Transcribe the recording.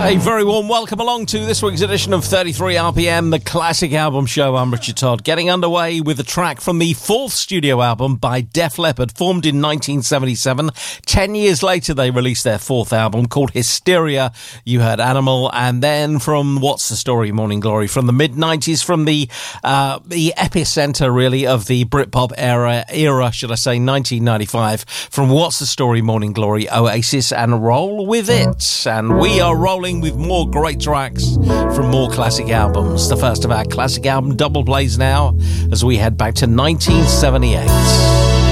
A very warm welcome along to this week's edition of 33 RPM, the Classic Album Show. I'm Richard Todd, getting underway with a track from the fourth studio album by Def Leppard, formed in 1977. 10 years later, they released their fourth album called Hysteria. You heard Animal, and then from What's the Story, Morning Glory, from the mid-90s, from the epicenter, really, of the Britpop era, should I say, 1995, from What's the Story, Morning Glory, Oasis, and Roll With It. And we are rolling with more great tracks from more classic albums. The first of our classic album double plays now as we head back to 1978.